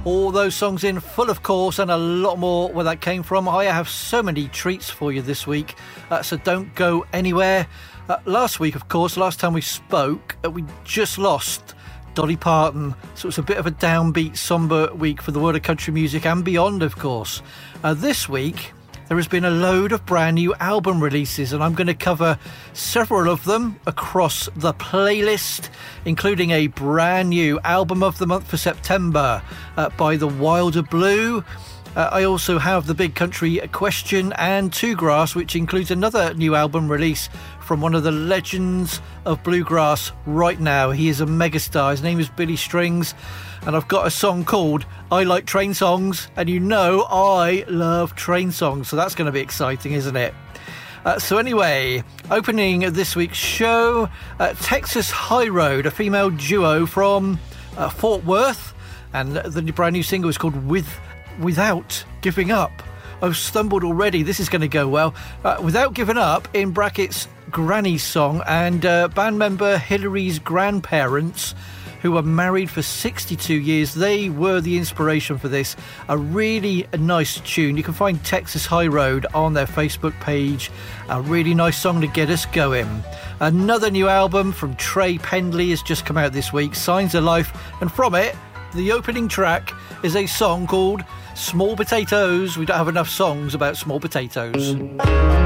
All those songs in full, of course, and a lot more where that came from. I have so many treats for you this week, so don't go anywhere. Last week, of course, last time we spoke, we just lost Dolly Parton, so it's a bit of a downbeat, sombre week for the world of country music and beyond, of course. This week, there has been a load of brand new album releases, and I'm going to cover several of them across the playlist, including a brand new album of the month for September by The Wilder Blue. I also have the Big Country Question and Two Grass, which includes another new album release from one of the legends of bluegrass right now. He is a megastar. His name is Billy Strings, and I've got a song called I Like Train Songs, and you know I love train songs, so that's going to be exciting, isn't it? So anyway, opening this week's show, Texas High Road, a female duo from Fort Worth, and the brand new single is called Without Giving Up. I've stumbled already. This is going to go well. Without Giving Up, in brackets, Granny's song, and band member Hillary's grandparents, who were married for 62 years. They were the inspiration for this. A really nice tune. You can find Texas High Road on their Facebook page. A really nice song to get us going. Another new album from Trey Pendley has just come out this week, Signs of Life, and from it, the opening track is a song called Small Potatoes. We don't have enough songs about small potatoes.